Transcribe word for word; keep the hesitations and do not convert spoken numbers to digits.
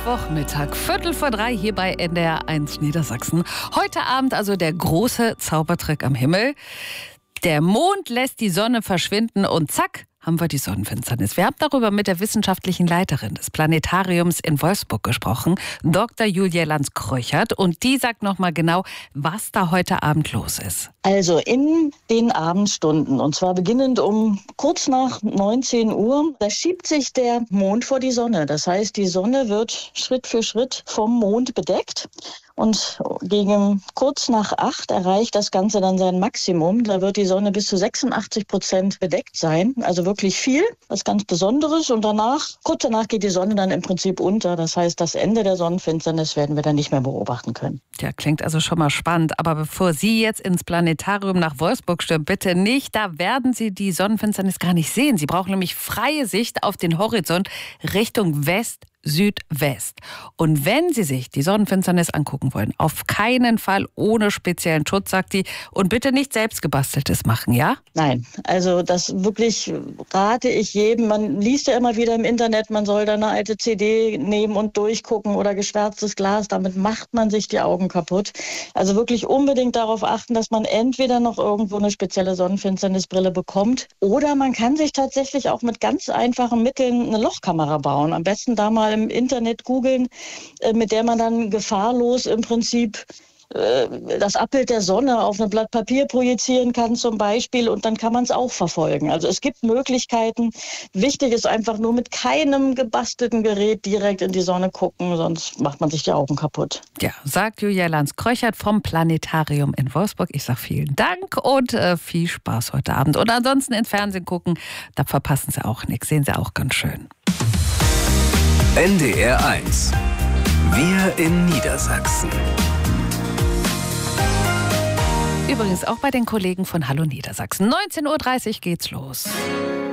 Mittwochmittag, Viertel vor drei hier bei N D R eins Niedersachsen. Heute Abend also der große Zaubertrick am Himmel. Der Mond lässt die Sonne verschwinden und zack, haben wir die Sonnenfinsternis. Wir haben darüber mit der wissenschaftlichen Leiterin des Planetariums in Wolfsburg gesprochen, Doktor Julia Lanz-Kröchert. Und die sagt nochmal genau, was da heute Abend los ist. Also in den Abendstunden, und zwar beginnend um kurz nach neunzehn Uhr, da schiebt sich der Mond vor die Sonne. Das heißt, die Sonne wird Schritt für Schritt vom Mond bedeckt. Und gegen kurz nach acht erreicht das Ganze dann sein Maximum. Da wird die Sonne bis zu sechsundachtzig Prozent bedeckt sein. Also wirklich viel, was ganz Besonderes. Und danach, kurz danach geht die Sonne dann im Prinzip unter. Das heißt, das Ende der Sonnenfinsternis werden wir dann nicht mehr beobachten können. Ja, klingt also schon mal spannend. Aber bevor Sie jetzt ins Planetarium nach Wolfsburg stürmen, bitte nicht. Da werden Sie die Sonnenfinsternis gar nicht sehen. Sie brauchen nämlich freie Sicht auf den Horizont Richtung West, Südwest. Und wenn Sie sich die Sonnenfinsternis angucken wollen, auf keinen Fall ohne speziellen Schutz, sagt die, und bitte nicht selbstgebasteltes machen, ja? Nein, also das wirklich rate ich jedem. Man liest ja immer wieder im Internet, man soll da eine alte C D nehmen und durchgucken oder geschwärztes Glas. Damit macht man sich die Augen kaputt. Also wirklich unbedingt darauf achten, dass man entweder noch irgendwo eine spezielle Sonnenfinsternisbrille bekommt oder man kann sich tatsächlich auch mit ganz einfachen Mitteln eine Lochkamera bauen. Am besten da mal im Internet googeln, mit der man dann gefahrlos im Prinzip das Abbild der Sonne auf ein Blatt Papier projizieren kann zum Beispiel, und dann kann man es auch verfolgen. Also es gibt Möglichkeiten. Wichtig ist einfach nur mit keinem gebastelten Gerät direkt in die Sonne gucken, sonst macht man sich die Augen kaputt. Ja, sagt Julia Lanz-Kröchert vom Planetarium in Wolfsburg. Ich sage vielen Dank und äh, viel Spaß heute Abend. Und ansonsten ins Fernsehen gucken, da verpassen Sie auch nichts. Sehen Sie auch ganz schön. N D R eins. Wir in Niedersachsen. Übrigens auch bei den Kollegen von Hallo Niedersachsen. neunzehn Uhr dreißig geht's los.